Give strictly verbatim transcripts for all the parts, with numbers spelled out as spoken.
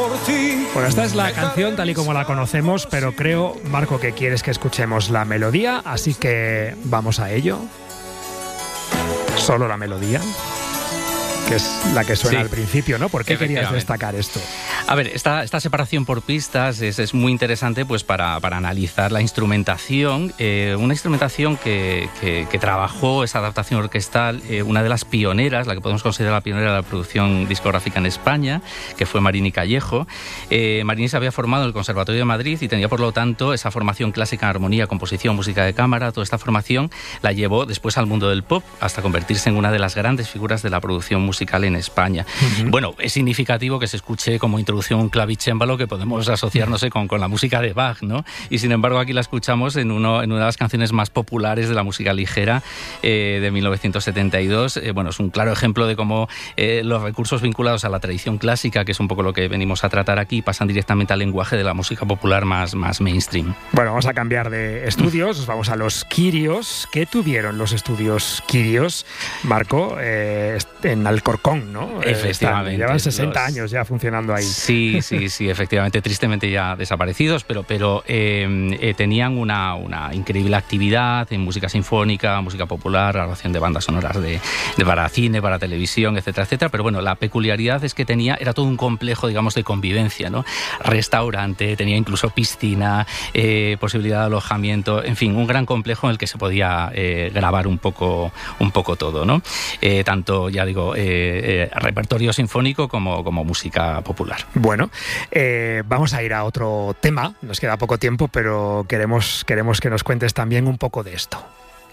Bueno, esta es la canción tal y como la conocemos, pero creo, Marco, que quieres que escuchemos la melodía, así que vamos a ello. Solo la melodía, que es la que suena sí. al principio, ¿no? ¿Por qué querías destacar esto? A ver, esta, esta separación por pistas es, es muy interesante pues para, para analizar la instrumentación, eh, una instrumentación que, que, que trabajó esa adaptación orquestal, eh, una de las pioneras, la que podemos considerar la pionera de la producción discográfica en España, que fue Marini Callejo. Eh, Marini se había formado en el Conservatorio de Madrid y tenía, por lo tanto, esa formación clásica en armonía, composición, música de cámara. Toda esta formación la llevó después al mundo del pop hasta convertirse en una de las grandes figuras de la producción musical en España. Uh-huh. Bueno, es significativo que se escuche como introducción un clavicémbalo que podemos asociar, no sé, con, con la música de Bach, ¿no? Y sin embargo aquí la escuchamos en, uno, en una de las canciones más populares de la música ligera eh, de mil novecientos setenta y dos. Eh, bueno, es un claro ejemplo de cómo eh, los recursos vinculados a la tradición clásica, que es un poco lo que venimos a tratar aquí, pasan directamente al lenguaje de la música popular más, más mainstream. Bueno, vamos a cambiar de estudios, vamos a los Quirios. ¿Qué tuvieron los estudios Quirios, Marco? Eh, en Alcorcón, ¿no? Efectivamente. Eh, llevan sesenta los... años ya funcionando ahí. Sí, sí, sí, efectivamente, tristemente ya desaparecidos, pero, pero eh, eh, tenían una, una increíble actividad en música sinfónica, música popular, grabación de bandas sonoras de, de para cine, para televisión, etcétera, etcétera. Pero bueno, la peculiaridad es que tenía, era todo un complejo, digamos, de convivencia, ¿no? Restaurante, tenía incluso piscina, eh, posibilidad de alojamiento, en fin, un gran complejo en el que se podía eh, grabar un poco, un poco todo, ¿no? Eh, tanto, ya digo, eh, eh, repertorio sinfónico como, como música popular. Bueno, eh, vamos a ir a otro tema, nos queda poco tiempo, pero queremos, queremos que nos cuentes también un poco de esto.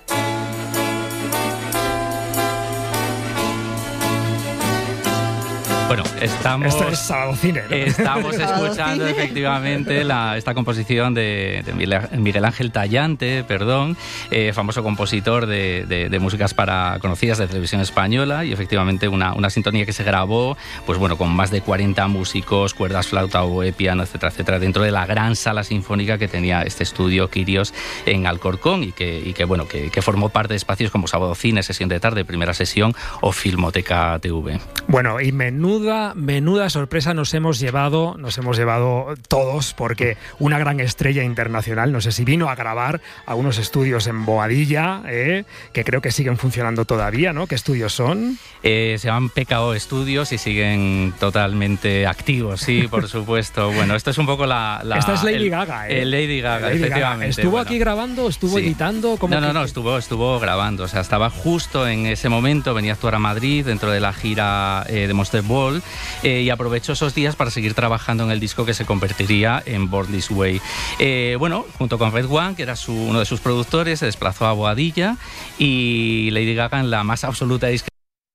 Bueno, estamos... Esto es Sábado Cine, ¿no? Estamos escuchando efectivamente la, esta composición de, de Miguel Ángel Tallante, perdón, eh, famoso compositor de, de, de músicas para conocidas de televisión española, y efectivamente una, una sintonía que se grabó, pues bueno, con más de cuarenta músicos, cuerdas, flauta, oboe, piano, etcétera, etcétera, dentro de la gran sala sinfónica que tenía este estudio Quirios en Alcorcón y que, y que bueno, que, que formó parte de espacios como Sábado Cine, Sesión de Tarde, Primera Sesión o Filmoteca T V. Bueno, y menudo Menuda, menuda sorpresa nos hemos llevado, nos hemos llevado todos, porque una gran estrella internacional, no sé si vino a grabar a unos estudios en Boadilla, eh, que creo que siguen funcionando todavía, ¿no? ¿Qué estudios son? Eh, se llaman P K O Studios y siguen totalmente activos, sí, por supuesto. Bueno, esto es un poco la... la Esta es Lady el, Gaga, ¿eh? El Lady Gaga, Lady efectivamente. Gaga. ¿Estuvo bueno. aquí grabando? ¿Estuvo sí. editando? ¿Cómo no, no, que... no, estuvo, estuvo grabando. O sea, estaba justo en ese momento, venía a actuar a Madrid dentro de la gira eh, de Monster Ball. Eh, y aprovechó esos días para seguir trabajando en el disco que se convertiría en Born This Way. Eh, bueno, junto con Red One, que era su, uno de sus productores, se desplazó a Boadilla y Lady Gaga en la más absoluta discreción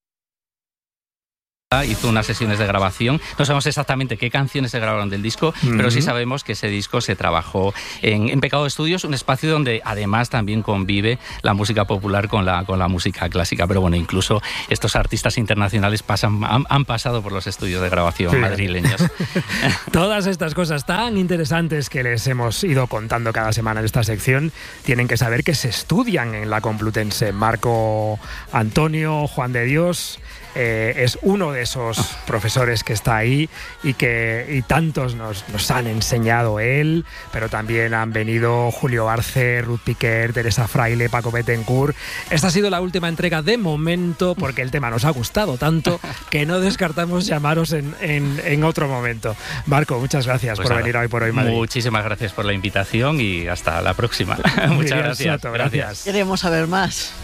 hizo unas sesiones de grabación. No sabemos exactamente qué canciones se grabaron del disco, uh-huh. pero sí sabemos que ese disco se trabajó en, en P K O Studios, un espacio donde además también convive la música popular con la, con la música clásica. Pero bueno, incluso estos artistas internacionales pasan, han, han pasado por los estudios de grabación sí. madrileños. Todas estas cosas tan interesantes que les hemos ido contando cada semana en esta sección tienen que saber que se estudian en la Complutense. Marco Antonio Juan de Dios Eh, es uno de esos profesores que está ahí y que y tantos nos, nos han enseñado él, pero también han venido Julio Arce, Ruth Piquer, Teresa Fraile, Paco Bettencourt. Esta ha sido la última entrega de momento porque el tema nos ha gustado tanto que no descartamos llamaros en, en, en otro momento. Marco, muchas gracias pues por nada, venir hoy por hoy Madrid. Muchísimas gracias por la invitación y hasta la próxima. Muchas gracias. Soto, gracias. Queremos saber más.